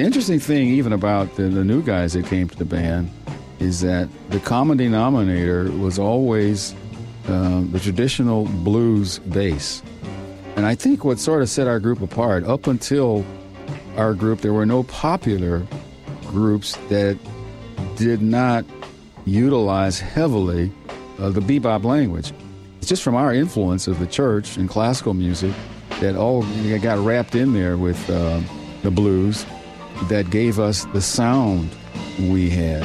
the interesting thing, even about the new guys that came to the band, is that the common denominator was always the traditional blues bass. And I think what sort of set our group apart, up until our group, there were no popular groups that did not utilize heavily the bebop language. It's just from our influence of the church and classical music that all got wrapped in there with the blues that gave us the sound we had.